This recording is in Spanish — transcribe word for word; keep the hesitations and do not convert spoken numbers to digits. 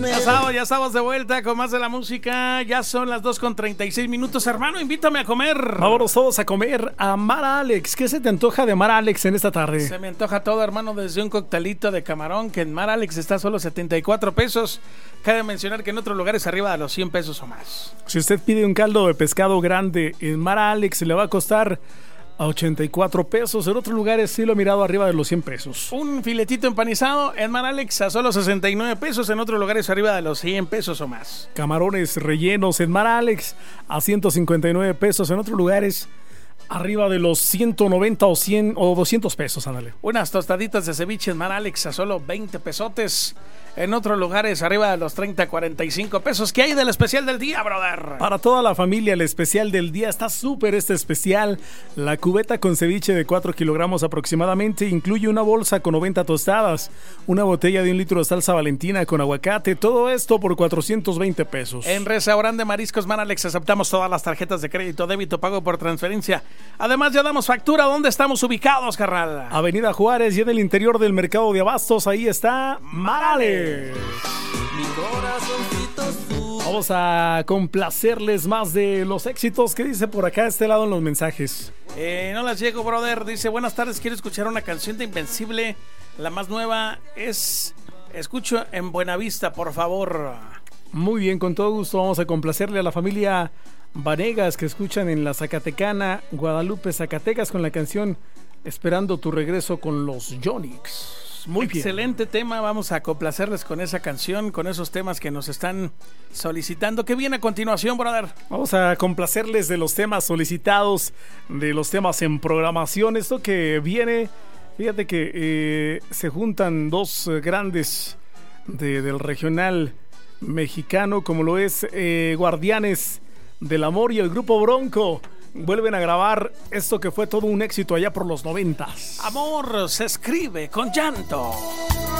Ya estamos, ya estamos de vuelta con más de la música. Ya son las dos con treinta y seis minutos. Hermano, invítame a comer. Vámonos todos a comer a Mar Alex. ¿Qué se te antoja de Mar Alex en esta tarde? Se me antoja todo, hermano, desde un coctelito de camarón que en Mar Alex está solo setenta y cuatro pesos. Cabe mencionar que en otros lugares arriba de los cien pesos o más. Si usted pide un caldo de pescado grande en Mar Alex, le va a costar a ochenta y cuatro pesos. En otros lugares sí lo he mirado arriba de los cien pesos. Un filetito empanizado en Mar Alex a solo sesenta y nueve pesos. En otros lugares arriba de los cien pesos o más. Camarones rellenos en Mar Alex a ciento cincuenta y nueve pesos. En otros lugares arriba de los ciento noventa o cien o doscientos pesos, ándale. Unas tostaditas de ceviche en Mar Alex a solo veinte pesotes. En otros lugares arriba de los treinta, cuarenta y cinco pesos. ¿Qué hay del especial del día, brother? Para toda la familia, el especial del día está súper este especial. La cubeta con ceviche de cuatro kilogramos aproximadamente incluye una bolsa con noventa tostadas, una botella de un litro de salsa Valentina con aguacate. Todo esto por cuatrocientos veinte pesos. En Restaurante Mariscos Mar Alex aceptamos todas las tarjetas de crédito, débito, pago por transferencia. Además ya damos factura. ¿Dónde estamos ubicados, carnal? Avenida Juárez y en el interior del mercado de abastos. Ahí está Mar Alex. Mi corazoncito. Vamos a complacerles más de los éxitos que dice por acá a este lado en los mensajes. Eh, no las llego, brother. Dice, buenas tardes, quiero escuchar una canción de Invencible. La más nueva es Escucho en Buenavista, por favor. Muy bien, con todo gusto vamos a complacerle a la familia Vanegas que escuchan en la Zacatecana, Guadalupe, Zacatecas, con la canción Esperando tu regreso con los Yonix. Muy bien. Excelente tema, vamos a complacerles con esa canción, con esos temas que nos están solicitando. ¿Qué viene a continuación, brother? Vamos a complacerles de los temas solicitados, de los temas en programación. Esto que viene, fíjate que eh, se juntan dos eh, grandes de, del regional mexicano, como lo es eh, Guardianes del Amor y el Grupo Bronco. Vuelven a grabar esto que fue todo un éxito allá por los noventas. Amor se escribe con llanto.